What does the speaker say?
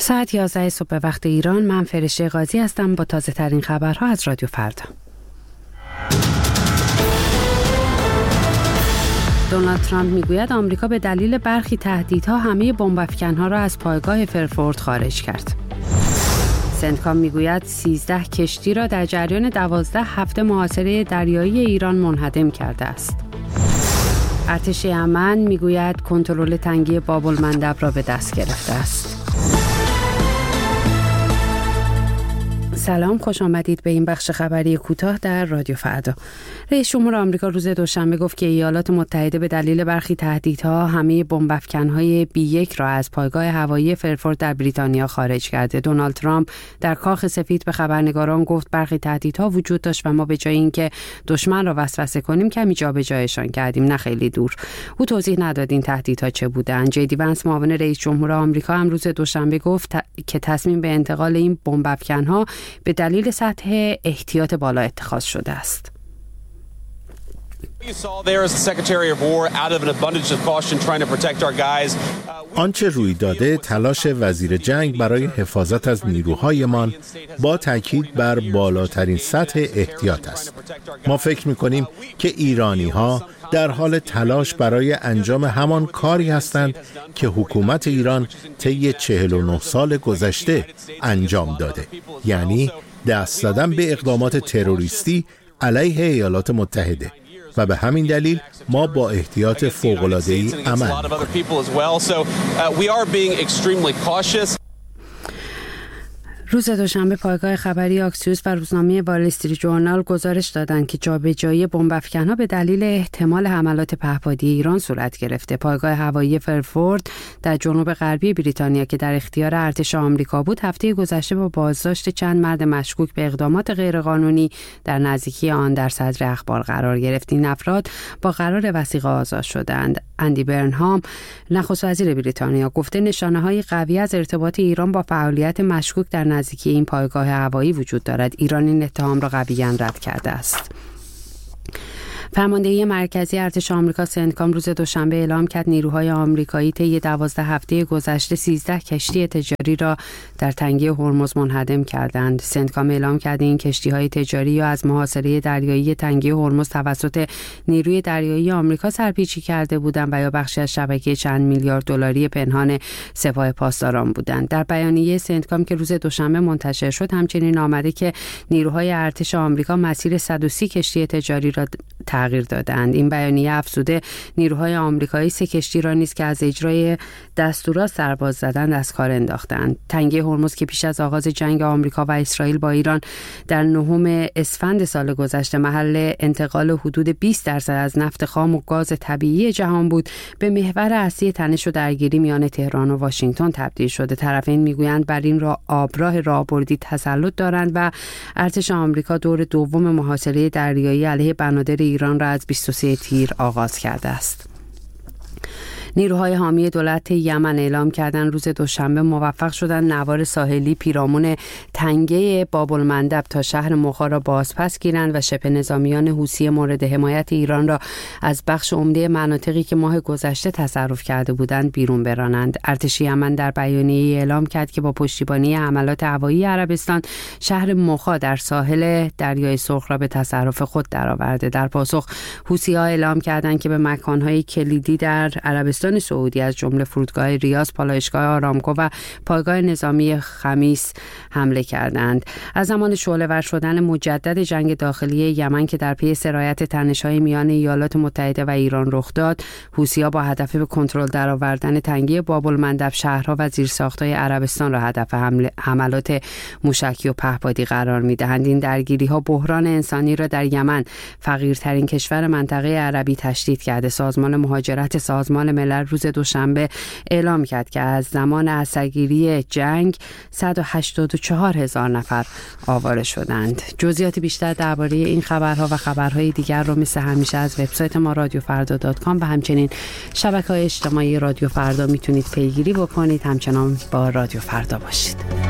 ساعت 11 صبح به وقت ایران. من فرشته قاضی هستم با تازه ترین خبرها از رادیو فردا. دونالد ترامپ میگوید آمریکا به دلیل برخی تهدیدها همه بمب‌افکن‌ها را از پایگاه فرفورد خارج کرد. سنتکام میگوید 13 کشتی را در جریان 12 هفته محاصره دریایی ایران منهدم کرده است. ارتش یمن میگوید کنترل تنگه باب المندب را به دست گرفته است. سلام، خوش آمدید به این بخش خبری کوتاه در رادیو فردا. رئیس جمهور آمریکا روز دوشنبه گفت که ایالات متحده به دلیل برخی تهدیدها همه بمب‌افکن‌های B1 را از پایگاه هوایی فرفورد در بریتانیا خارج کرده. دونالد ترامپ در کاخ سفید به خبرنگاران گفت برخی تهدیدها وجود داشت و ما به جای اینکه دشمن را وسوسه کنیم کمی جابجایشان کردیم، نه خیلی دور. او توضیح نداد این تهدیدها چه بودند. جدی ونس معاون رئیس جمهور آمریکا هم روز دوشنبه گفت که تصمیم به انتقال این بمب‌افکن‌ها به دلیل سطح احتیاط بالا اتخاذ شده است. آنچه روی داده تلاش وزیر جنگ برای حفاظت از نیروهایمان با تاکید بر بالاترین سطح احتیاط است. ما فکر می‌کنیم که ایرانی‌ها در حال تلاش برای انجام همان کاری هستند که حکومت ایران طی 49 سال گذشته انجام داده، یعنی دست زدن به اقدامات تروریستی علیه ایالات متحده، و به همین دلیل ما با احتیاط فوق‌العاده‌ای عمل می‌کنیم. روز دوشنبه پایگاه خبری آکسیوس و روزنامه وال استریت ژورنال گزارش دادند که جابجایی بمب‌افکن‌ها به دلیل احتمال حملات پهپادی ایران صورت گرفته. پایگاه هوایی فرفورد در جنوب غربی بریتانیا که در اختیار ارتش آمریکا بود، هفته گذشته با بازداشت چند مرد مشکوک به اقدامات غیرقانونی در نزدیکی آن در صدر اخبار قرار گرفت. این افراد با قرار وثیقه آزاد شدند. اندی برنهام، نخست وزیر بریتانیا، گفته نشانه‌های قوی از ارتباط ایران با فعالیت مشکوک در نزدیکی این پایگاه هوایی وجود دارد. ایران این اتهام را قویاً رد کرده است. فرماندهی مرکزی ارتش آمریکا سنتکام روز دوشنبه اعلام کرد نیروهای آمریکایی طی 12 هفته گذشته 13 کشتی تجاری را در تنگه هرمز منهدم کردند. سنتکام اعلام کرده این کشتی‌های تجاری یا از محاصره دریایی تنگه هرمز توسط نیروی دریایی آمریکا سرپیچی کرده بودند و یا بخشی از شبکه چند میلیارد دلاری پنهان سپاه پاسداران بودند. در بیانیه سنتکام که روز دوشنبه منتشر شد همچنین آمده که نیروهای ارتش آمریکا مسیر 130 کشتی تجاری را تغییر دادند. این بیانیه افزوده نیروهای آمریکایی 3 کشتی را نیز که از اجرای دستورات سرباز زدند از کار انداختند. تنگه هرمز که پیش از آغاز جنگ آمریکا و اسرائیل با ایران در 9 اسفند سال گذشته محل انتقال حدود 20% از نفت خام و گاز طبیعی جهان بود، به محور اصلی تنش و درگیری میان تهران و واشنگتن تبدیل شده. طرفین میگویند بر این آبراه راهبردی تسلط دارند و ارتش آمریکا دور دوم محاصره دریایی علیه بنادر ایران را از 23 تیر آغاز کرده است. نیروهای حامی دولت یمن اعلام کردند روز دوشنبه موفق شدند نوار ساحلی پیرامون تنگه باب المندب تا شهر موخا را بازپس گیرند و شبه نظامیان حوثی مورد حمایت ایران را از بخش عمده مناطقی که ماه گذشته تصرف کرده بودند بیرون برانند. ارتش یمن در بیانیه‌ای اعلام کرد که با پشتیبانی حملات هوایی عربستان شهر موخا در ساحل دریای سرخ را به تصرف خود درآورده. در پاسخ حوثی‌ها اعلام کردند که به مکان‌های کلیدی در عربستان سعودی از جمله فرودگاه ریاض، پالایشگاه آرامکو و پایگاه نظامی خمیس حمله کردند. از زمان شعله‌ور شدن مجدد جنگ داخلی یمن که در پی سرایت تنش‌های میان ایالات متحده و ایران رخ داد، حوثی‌ها با هدف به کنترل درآوردن تنگه باب المندب شهرها و زیرساخت‌های عربستان را هدف حملات موشکی و پهپادی قرار می‌دهند. این درگیری‌ها بحران انسانی را در یمن، فقیرترین کشور منطقه عربی، تشدید کرده. سازمان مهاجرت سازمان ملل روز دوشنبه اعلام کرد که از زمان اسیرگیری جنگ 184,000 نفر آواره شدند. جزئیات بیشتر درباره این خبرها و خبرهای دیگر رو مثل همیشه از وبسایت ما رادیوفردا.com و همچنین شبکه‌های اجتماعی رادیو فردا میتونید پیگیری بکنید. همچنان با رادیو فردا باشید.